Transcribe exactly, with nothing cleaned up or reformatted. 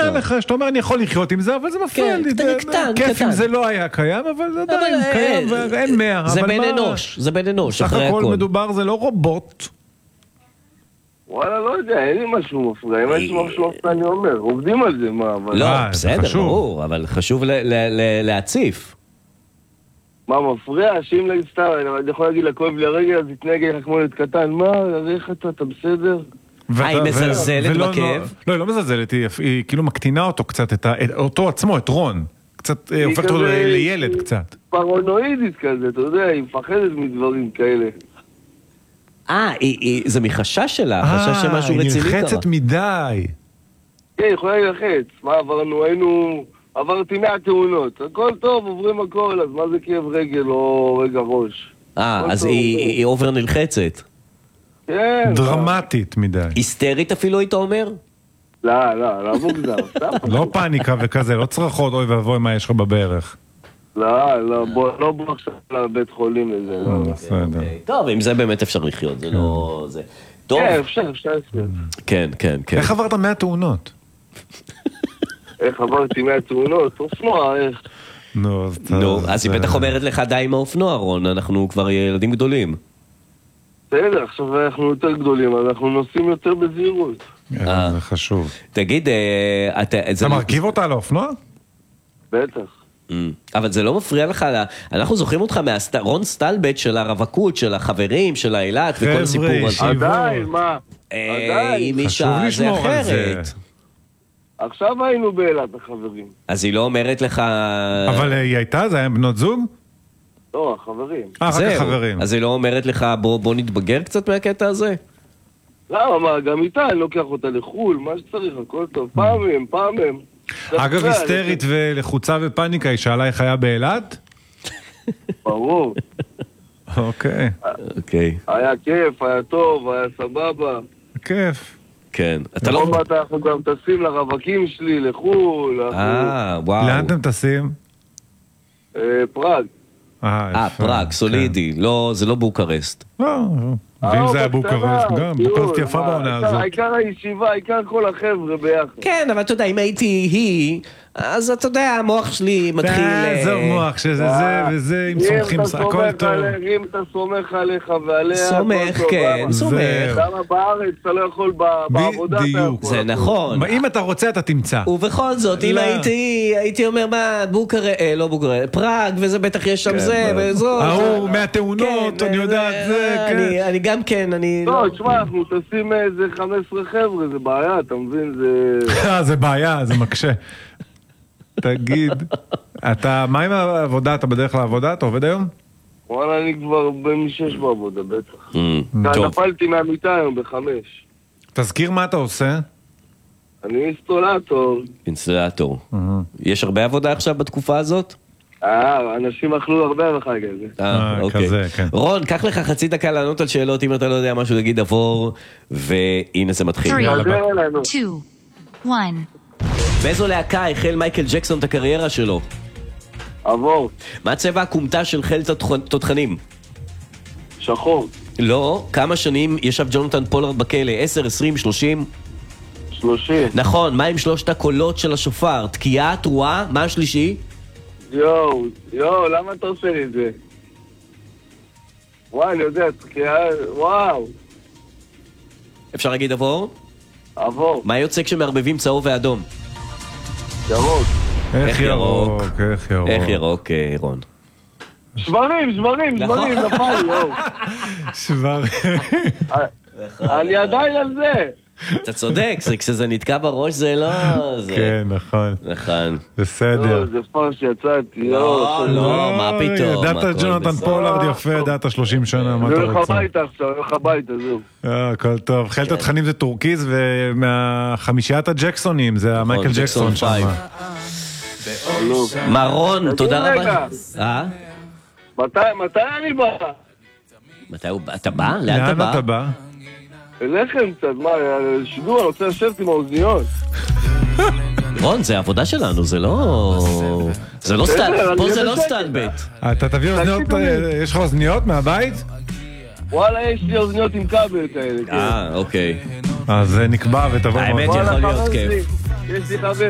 מפריע לך, שאתה אומר אני יכול לחיות עם זה, אבל זה מפריע לי. קטן, כיף אם זה לא היה קיים, אבל זה עדיין קיים, ואין מאה. זה בן אנוש, זה בן אנוש, אחרי הכל. סך הכל מדובר, זה לא רובוט. וואלה, לא יודע, אין לי משהו מפריע, אם יש משהו מפריע אני אומר, עובדים על זה, מה, אבל... לא, בסדר, ברור, אבל חשוב להציף. מה מפריע? שאם להגיד סתם, אני יכול להגיד לה, כואב לי הרגל, אז יתנהג לך כמו ילד קטן, מה, איך אתה, אתה בסדר? היא מזלזלת בכאב? לא, היא לא מזלזלת, היא כאילו מקטינה אותו קצת, אותו עצמו, את רון. קצת הופכת אותו לילד קצת. פרנואידית כזה, אתה יודע, היא מפחדת מדברים כאלה. אה, זה מחשש שלה, חשש שמשהו רציני קרה. היא נלחצת מדי. כן, היא יכולה ללחץ. מה עברנו? היינו... עברתי מאה תאונות. הכל טוב, עוברים הכל, אז מה זה כאב רגל או רגע ראש? אה, אז היא אובר נלחצת. כן. דרמטית מדי. היסטרית אפילו היית אומר? לא, לא, לא מוגזר. לא פאניקה וכזה, לא צרחות, אוי ואבוי מה יש לך בברך. לא, לא, לא בוא עכשיו לבית חולים לזה. בסדר. טוב, עם זה באמת אפשר לחיות, זה לא... כן, אפשר, אפשר לחיות. כן, כן, כן. איך עברת מאה תאונות? איך עברתי מאה תאונות? אופנוע, איך? נו, אז היא בטח אומרת לך די עם האופנוע, רון, אנחנו כבר ילדים גדולים. בסדר, עכשיו אנחנו יותר גדולים, אנחנו נוסעים יותר בזהירות. זה חשוב. תגיד, אתה מרכיב אותה על האופנוע? בטח. אבל זה לא מפריע לך, אנחנו זוכרים אותך מהרון סטלבט של הרווקות, של החברים, של האילת וכל סיפור הזה. עדיין, מה? עדיין. חשוב לשמור על זה. עכשיו היינו באילת החברים. אז היא לא אומרת לך... אבל היא הייתה? זה היה בנות זוג? לא, החברים. אה, רק החברים. אז היא לא אומרת לך בוא נתבגר קצת מהקטע הזה? לא, מה, גם איתה, אני לוקח אותה לחול, מה שצריך, הכל טוב. פעמים, פעמים. אגב, היסטרית ולחוצה ופניקה, היא שאלה איך היה באילת? ברור. אוקיי. אוקיי. היה כיף, היה טוב, היה סבבה. כיף. כן. אתה לא... אנחנו גם טסים לרווקים שלי, לחול. אה, וואו. לאן אתם טסים? פראג. אה, פראג, סולידי. לא, זה לא בוקרסט. לא, ואם זה היה בוקרסט גם, בוקרסט יפה בעונה הזאת. העיקר הישיבה, העיקר כל החבר'ה ביחד. כן, אבל אתה יודע, אם הייתי היא, אז אתה יודע, המוח שלי מתחיל... זה מוח, שזה זה וזה, אם סומכים, הכל טוב. אם אתה סומך עליך ועליה, סומך, כן, סומך. למה בארץ אתה לא יכול בעבודה? בדיוק, זה נכון. אם אתה רוצה, אתה תמצא. ובכל זאת, אם הייתי, הייתי אומר, מה, בוקרסט, לא בוקרסט, פראג, וזה בטח יש שם זה, וזאת. ההוא, מהתאונות, אני יודעת, זה, כן. אני גם כן, אני... לא, תשמע, אנחנו טסים איזה חמש עשרה חבר'ה, זה בעיה, אתה מבין, זה... זה בעיה, זה מקשה. תגיד, אתה, מה עם העבודה? אתה בדרך לעבודה? אתה עובד היום? וואלה, אני כבר במשש בעבודה, בטח. נפלתי מהמיטה היום בחמש. תזכיר מה אתה עושה? אני אינסטולטור. אינסטולטור. יש הרבה עבודה עכשיו בתקופה הזאת? אה, אנשים אכלו הרבה בחג הזה. אה, אוקיי. רון, קח לך חצי דקה לענות על שאלות, אם אתה לא יודע משהו, תגיד עבור, והנה זה מתחיל. שלוש, שתיים, אחת. באיזו להקה החל מייקל ג'קסון את הקריירה שלו? עבור. מה צבע הקומטה של חיל תותחנים? שחור. לא, כמה שנים ישב ג'ונתן פולארד בכלא? עשר, עשרים, שלושים? שלושים. נכון, מה עם שלושת הקולות של השופר? תקיעה, תרועה, מה השלישי? יואו, יואו, למה אתה עושה לי את זה? וואי, אני יודע, תקיעה, וואו. אפשר להגיד עבור? עבור. מה יוצא כשמערבבים צהוב ואדום? ירוק. איך ירוק, איך ירוק. איך ירוק, רון. שברים, שברים, שברים, נפל לי, יואו. שברים. אני עדיין על זה. אתה צודק, כשזה נתקע בראש זה לא... כן, נכון. נכון. בסדר. זה פעם שיצאתי, לא, לא, מה פתאום. ידעת ג'ונתן פולארד יפה, ידעת שלושים שנה, מה אתה רוצה? זה הולך הביתה עכשיו, הולך הביתה, זהו. הכל טוב. חיל תותחנים זה טורקיז, ומהחמישיית הג'קסונים זה המייקל ג'קסון שם. מרון, תודה רבה. אה? מתי אני בא? מתי הוא בא? אתה בא? לאן אתה בא? אליכם קצת, מה, שידור, אני רוצה לשבת עם האוזניות. רון, זה העבודה שלנו, זה לא... זה לא סטלבט, פה זה לא סטלבט. אתה תביא אוזניות, יש לך אוזניות מהבית? וואלה, יש לי אוזניות עם כבל כאלה. אה, אוקיי. אז נקבע ותבוא... האמת יכול להיות כיף. יש לי חבר.